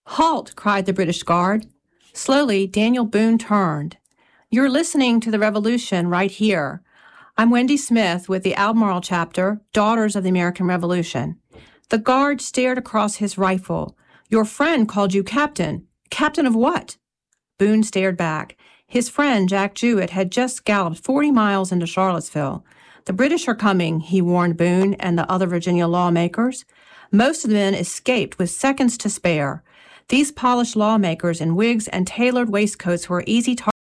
"Halt!" cried the British guard. Slowly, Daniel Boone turned. "You're listening to the Revolution right here. I'm Wendy Smith with the Albemarle chapter, Daughters of the American Revolution." The guard stared across his rifle. "Your friend called you captain. Captain of what?" Boone stared back. His friend, Jack Jewett, had just galloped 40 miles into Charlottesville. "The British are coming," he warned Boone and the other Virginia lawmakers. Most of the men escaped with seconds to spare. These polished lawmakers in wigs and tailored waistcoats were easy targets